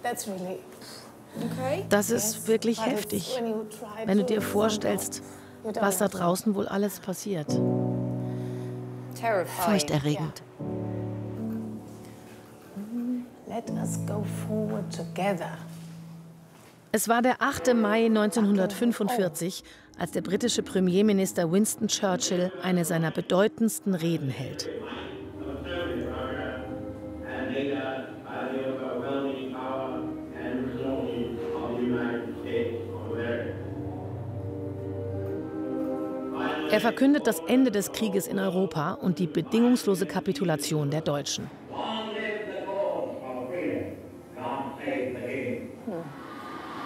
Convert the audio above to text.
Das ist wirklich heftig, wenn du dir vorstellst, was da draußen wohl alles passiert. Furchterregend. Es war der 8. Mai 1945, als der britische Premierminister Winston Churchill eine seiner bedeutendsten Reden hält. Er verkündet das Ende des Krieges in Europa und die bedingungslose Kapitulation der Deutschen.